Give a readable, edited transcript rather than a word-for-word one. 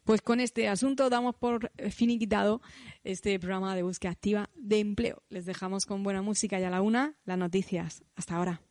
Pues con este asunto damos por finiquitado este programa de búsqueda activa de empleo. Les dejamos con buena música y a la 1, las noticias. Hasta ahora.